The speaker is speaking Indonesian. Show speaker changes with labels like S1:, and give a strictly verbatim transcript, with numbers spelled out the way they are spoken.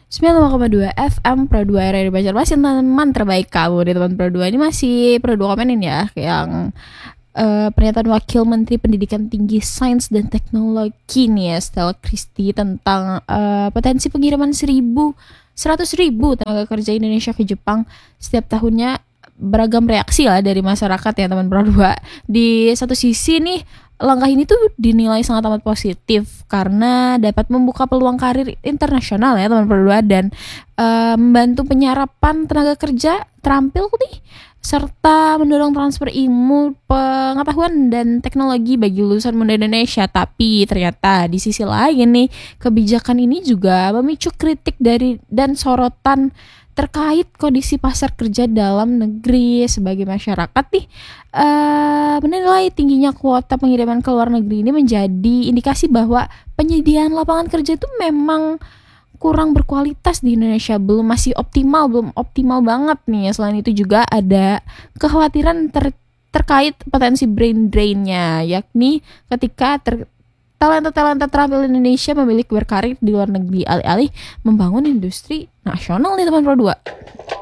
S1: sembilan puluh lima koma dua F M Pro dua R R Banjarmasin, teman terbaik kamu di teman Pro dua. Ini masih Pro dua komenin ya, yang uh, pernyataan Wakil Menteri Pendidikan Tinggi, Sains dan Teknologi nih ya, Stella Christy, tentang uh, potensi pengiriman seribu seratus ribu tenaga kerja Indonesia ke Jepang setiap tahunnya. Beragam reaksi lah dari masyarakat ya teman Pro dua. Di satu sisi nih, langkah ini tuh dinilai sangat amat positif karena dapat membuka peluang karir internasional ya teman Pro dua, dan uh, membantu penyerapan tenaga kerja terampil nih, serta mendorong transfer ilmu, pengetahuan dan teknologi bagi lulusan muda Indonesia. Tapi ternyata di sisi lain nih, kebijakan ini juga memicu kritik dari dan sorotan terkait kondisi pasar kerja dalam negeri. Sebagai masyarakat nih, uh, menilai tingginya kuota pengiriman ke luar negeri ini menjadi indikasi bahwa penyediaan lapangan kerja itu memang kurang berkualitas di Indonesia, belum masih optimal, belum optimal banget nih. Selain itu juga ada kekhawatiran ter- terkait potensi brain drain-nya, yakni ketika ter- talenta-talenta terampil Indonesia memilih berkarir di luar negeri alih-alih membangun industri nasional nih teman Pro dua.